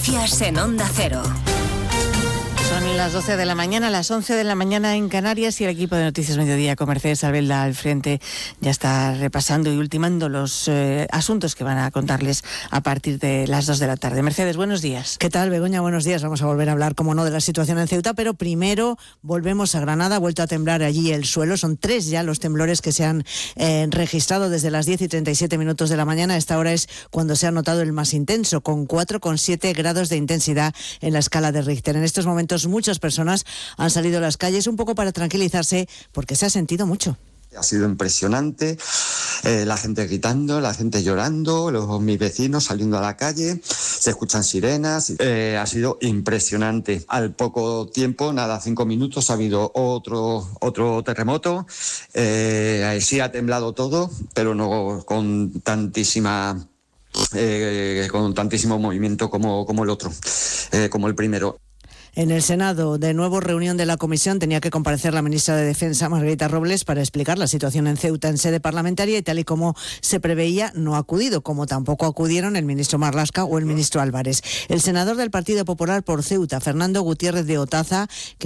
Noticias en Onda Cero. Son las 12 de la mañana, las 11 de la mañana en Canarias, y el equipo de Noticias Mediodía con Mercedes Albelda al frente ya está repasando y ultimando los asuntos que van a contarles a partir de las 2 de la tarde. Mercedes, buenos días. ¿Qué tal, Begoña? Buenos días. Vamos a volver a hablar, como no, de la situación en Ceuta, pero primero volvemos a Granada. Ha vuelto a temblar allí el suelo. Son 3 ya los temblores que se han registrado desde las 10:37 de la mañana. A esta hora es cuando se ha notado el más intenso, con 4,7 grados de intensidad en la escala de Richter. En estos momentos muchas personas han salido a las calles un poco para tranquilizarse porque se ha sentido mucho. Ha sido impresionante, la gente gritando, la gente llorando, mis vecinos saliendo a la calle, se escuchan sirenas, ha sido impresionante. Al poco tiempo, 5 minutos, ha habido otro terremoto, sí ha temblado todo, pero no con tantísimo movimiento como el otro, como el primero. En el Senado, de nuevo reunión de la comisión, tenía que comparecer la ministra de Defensa, Margarita Robles, para explicar la situación en Ceuta en sede parlamentaria, y tal y como se preveía, no ha acudido, como tampoco acudieron el ministro Marlaska o el ministro Álvarez. El senador del Partido Popular por Ceuta, Fernando Gutiérrez de Otaza, que